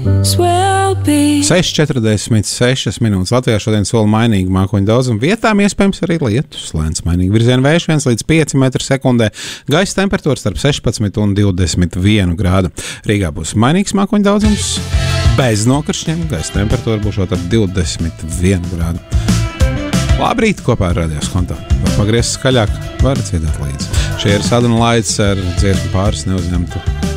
6,46 minūtes. Latvijā šodien sola mainīgi mākoņu daudzumu. Vietām iespējams arī lietus. Lēns mainīgi virziena vējš 1 līdz 5 m/sekundē. Gaisa temperatūra starp 16 un 21 grādu. Rīgā būs mainīgs mākoņu daudzums. Bez nokaršņiem gaisa temperatūra būs ap 21 grādu. Labrīt kopā ar Radio Skonto. Var pagriezt skaļāk, var dziedāt līdzi. Šie ir Saduna Laids ar dziesmu Pāris neuzņemtu